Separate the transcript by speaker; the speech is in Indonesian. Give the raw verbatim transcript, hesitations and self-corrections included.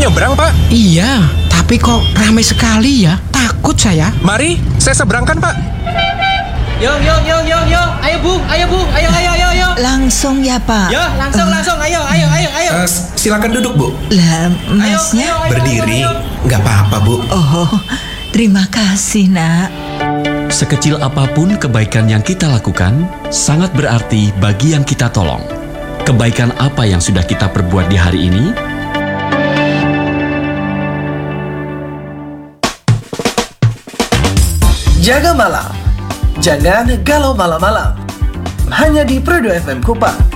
Speaker 1: nyebrang, Pak?
Speaker 2: Iya, tapi kok ramai sekali ya? Takut saya.
Speaker 1: Mari, saya seberangkan, Pak.
Speaker 3: Yo, yo, yo, yo, yo. Ayo, Bung. Ayo, Bung. Ayo, ayo, ayo, ayo.
Speaker 4: Langsung ya, Pak?
Speaker 3: Yo, langsung,
Speaker 4: Eh,
Speaker 3: langsung. Ayo, ayo, ayo, ayo.
Speaker 5: Uh, silakan duduk, Bu.
Speaker 4: Lah, masnya?
Speaker 3: ayo, ayo.
Speaker 5: Berdiri, nggak apa-apa, Bu.
Speaker 4: Oh, terima kasih, Nak.
Speaker 6: Sekecil apapun kebaikan yang kita lakukan, sangat berarti bagi yang kita tolong. Kebaikan apa yang sudah kita perbuat di hari ini?
Speaker 7: Jaga malam. Jangan galau malam-malam. Hanya di Prodo F M Kupang.